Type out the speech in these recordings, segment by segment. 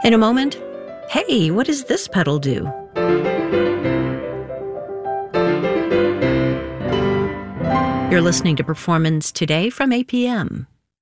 In a moment, hey, what does this pedal do? You're listening to Performance Today from APM.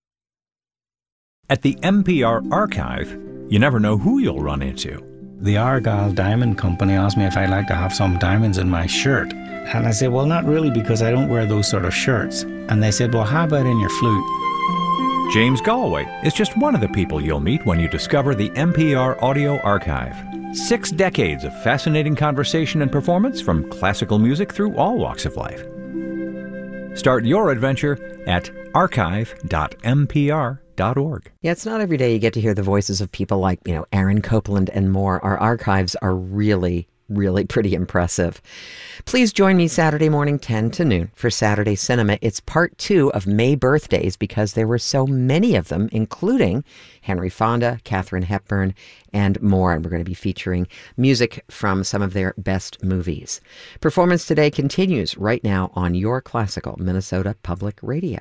At the NPR Archive, you never know who you'll run into. The Argyle Diamond Company asked me if I'd like to have some diamonds in my shirt. And I said, well, not really, because I don't wear those sort of shirts. And they said, well, how about in your flute? James Galloway is just one of the people you'll meet when you discover the NPR Audio Archive. 6 decades of fascinating conversation and performance from classical music through all walks of life. Start your adventure at archive.npr.org. Yeah, it's not every day you get to hear the voices of people like, Aaron Copland and more. Our archives are really pretty impressive. Please join me Saturday morning 10 to noon for Saturday Cinema. It's part 2 of May birthdays because there were so many of them, including Henry Fonda, Katharine Hepburn, and more. And we're going to be featuring music from some of their best movies. Performance Today continues right now on your classical Minnesota Public Radio.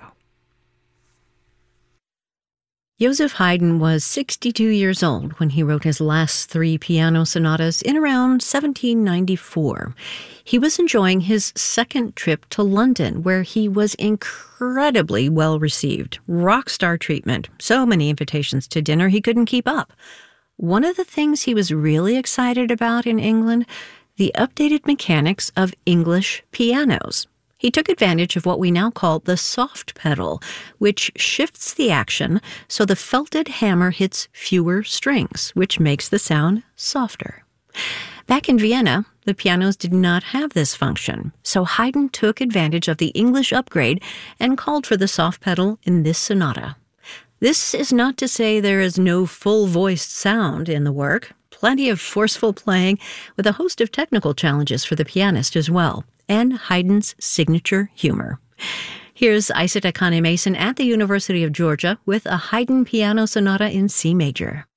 Joseph Haydn was 62 years old when he wrote his last 3 piano sonatas in around 1794. He was enjoying his second trip to London, where he was incredibly well received. Rock star treatment, so many invitations to dinner he couldn't keep up. One of the things he was really excited about in England, the updated mechanics of English pianos. He took advantage of what we now call the soft pedal, which shifts the action so the felted hammer hits fewer strings, which makes the sound softer. Back in Vienna, the pianos did not have this function, so Haydn took advantage of the English upgrade and called for the soft pedal in this sonata. This is not to say there is no full-voiced sound in the work. Plenty of forceful playing with a host of technical challenges for the pianist as well, and Haydn's signature humor. Here's Isaac Akane Mason at the University of Georgia with a Haydn piano sonata in C major.